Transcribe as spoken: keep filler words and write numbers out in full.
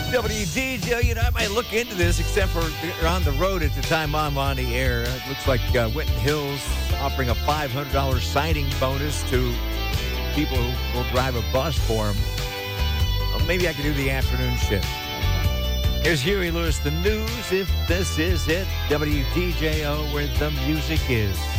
W D J, you know, I might look into this, except for they're on the road at the time I'm on the air. It looks like uh, Winton Hills offering a five hundred dollars signing bonus to people who will drive a bus for them. Well, maybe I could do the afternoon shift. Here's Huey Lewis, the news, if this is it. W D J O, where the music is.